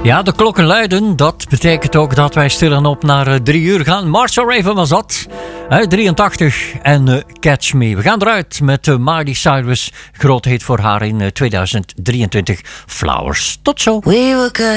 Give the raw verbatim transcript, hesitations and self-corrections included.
Ja, de klokken luiden. Dat betekent ook dat wij stilaan op naar uh, drie uur gaan. Marshall Raven was dat. Uit drieëntachtig. En uh, Catch Me. We gaan eruit met uh, Miley Cyrus. Groot hit voor haar in uh, tweeduizend drieëntwintig. Flowers. Tot zo. We were good.